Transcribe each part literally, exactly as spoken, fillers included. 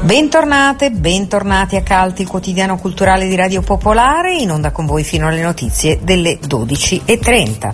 Bentornate, bentornati a Calti, il quotidiano culturale di Radio Popolare, in onda con voi fino alle notizie delle dodici e trenta.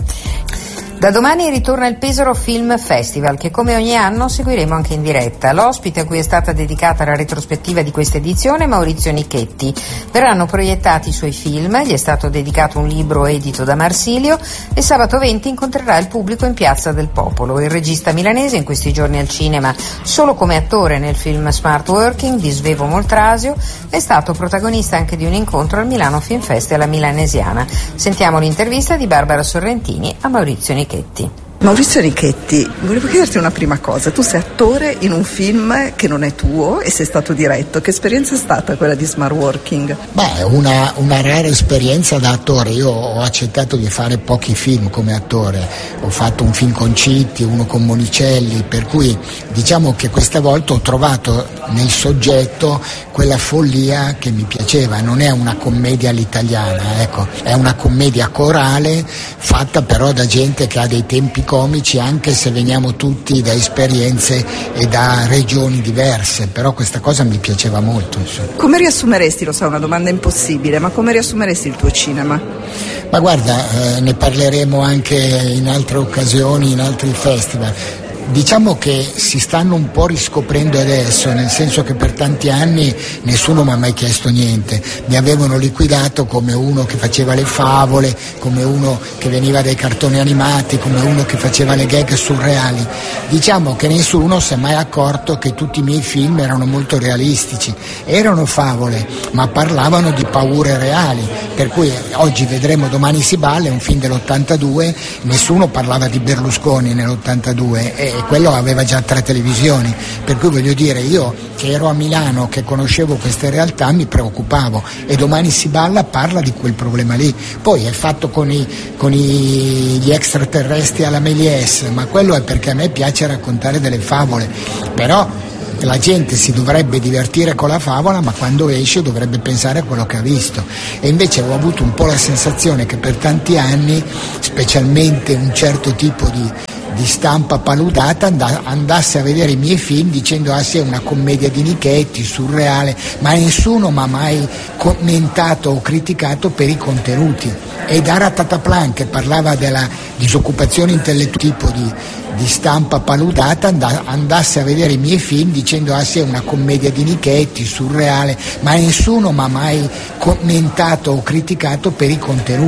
Da domani ritorna il Pesaro Film Festival, che come ogni anno seguiremo anche in diretta. L'ospite a cui è stata dedicata la retrospettiva di questa edizione è Maurizio Nichetti. Verranno proiettati i suoi film, gli è stato dedicato un libro edito da Marsilio e sabato venti incontrerà il pubblico in Piazza del Popolo. Il regista milanese, in questi giorni al cinema solo come attore nel film Smart Working di Svevo Moltrasio, è stato protagonista anche di un incontro al Milano Film Festival alla Milanesiana. Sentiamo l'intervista di Barbara Sorrentini a Maurizio Nichetti. Maurizio Nichetti, volevo chiederti una prima cosa. Tu sei attore in un film che non è tuo e sei stato diretto. Che esperienza è stata quella di Smart Working? Beh, una, una rara esperienza da attore. Io ho accettato di fare pochi film come attore. Ho fatto un film con Citti, uno con Monicelli, per cui diciamo che questa volta ho trovato nel soggetto quella follia che mi piaceva. Non è una commedia all'italiana, ecco, è una commedia corale fatta però da gente che ha dei tempi comici, anche se veniamo tutti da esperienze e da regioni diverse, però questa cosa mi piaceva molto, insomma. Come riassumeresti, lo so, è una domanda impossibile, ma come riassumeresti il tuo cinema? Ma guarda, eh, ne parleremo anche in altre occasioni, in altri festival. Diciamo che si stanno un po' riscoprendo adesso, nel senso che per tanti anni nessuno mi ha mai chiesto niente, mi avevano liquidato come uno che faceva le favole, come uno che veniva dai cartoni animati, come uno che faceva le gag surreali. Diciamo che nessuno si è mai accorto che tutti i miei film erano molto realistici, erano favole ma parlavano di paure reali, per cui oggi vedremo Domani si balla, è un film dell'ottantadue, nessuno parlava di Berlusconi nell'ottantadue e e quello aveva già tre televisioni, per cui voglio dire, io che ero a Milano, che conoscevo queste realtà, mi preoccupavo, e Domani si balla parla di quel problema lì. Poi è fatto con, i, con i, gli extraterrestri alla Méliès, ma quello è perché a me piace raccontare delle favole, però la gente si dovrebbe divertire con la favola, ma quando esce dovrebbe pensare a quello che ha visto. E invece ho avuto un po' la sensazione che per tanti anni, specialmente un certo tipo di di stampa paludata, andasse a vedere i miei film dicendo ah sì, è una commedia di Nichetti, surreale, ma nessuno mi ha mai commentato o criticato per i contenuti. E da Ratataplan, che parlava della disoccupazione intellettuale, tipo di, di stampa paludata, andasse a vedere i miei film dicendo ah sì, è una commedia di Nichetti, surreale, ma nessuno mi ha mai commentato o criticato per i contenuti.